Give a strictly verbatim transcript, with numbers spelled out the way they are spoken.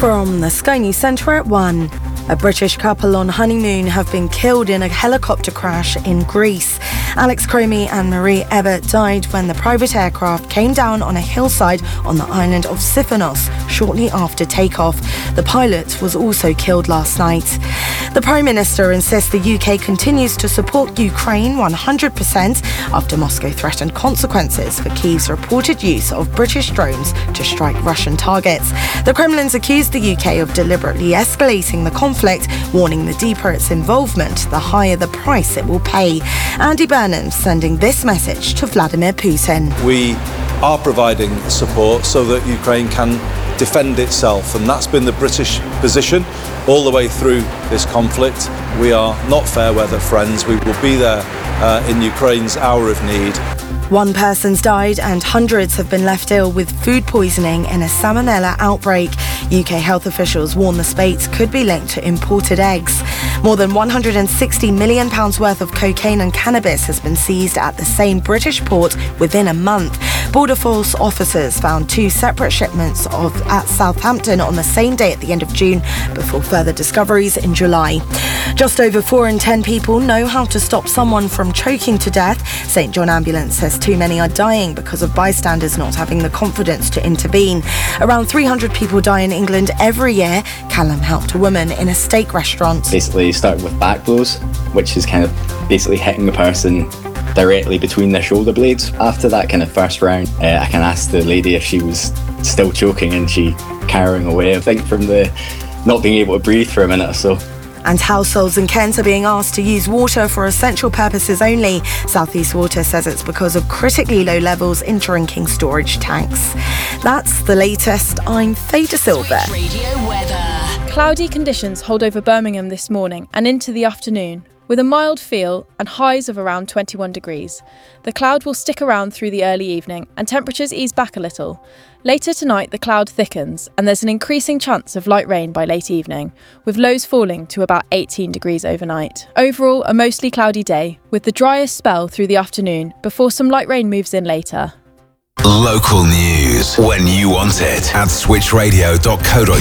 From the Sky News Centre at one. A British couple on honeymoon have been killed in a helicopter crash in Greece. Alex Cromie and Marie Ebbert died when the private aircraft came down on a hillside on the island of Siphonos shortly after takeoff. The pilot was also killed last night. The Prime Minister insists the U K continues to support Ukraine one hundred percent after Moscow threatened consequences for Kyiv's reported use of British drones to strike Russian targets. The Kremlin's accused the U K of deliberately escalating the conflict, warning the deeper its involvement, the higher the price it will pay. Andy Burnham sending this message to Vladimir Putin. We are providing support so that Ukraine can defend itself, and that's been the British position all the way through this conflict. We are not fair weather friends. We will be there uh, in Ukraine's hour of need. One person's died and hundreds have been left ill with food poisoning in a salmonella outbreak. U K health officials warn the spate could be linked to imported eggs. More than one hundred sixty million pounds worth of cocaine and cannabis has been seized at the same British port within a month. Border Force officers found two separate shipments of at Southampton on the same day at the end of June before further discoveries in July. Just over four in ten people know how to stop someone from choking to death. St John Ambulance says too many are dying because of bystanders not having the confidence to intervene. Around three hundred people die in England every year. Callum helped a woman in a steak restaurant. Basically started with back blows, which is kind of basically hitting the person directly between their shoulder blades. After that kind of first round, uh, I can ask the lady if she was still choking and she carrying away, I think, from the not being able to breathe for a minute or so. And households in Kent are being asked to use water for essential purposes only. South East Water says it's because of critically low levels in drinking storage tanks. That's the latest. I'm Faye De Silva. Radio weather. Cloudy conditions hold over Birmingham this morning and into the afternoon, with a mild feel and highs of around twenty-one degrees. The cloud will stick around through the early evening and temperatures ease back a little. Later tonight, the cloud thickens and there's an increasing chance of light rain by late evening, with lows falling to about eighteen degrees overnight. Overall, a mostly cloudy day, with the driest spell through the afternoon before some light rain moves in later. Local news when you want it at switch radio dot co dot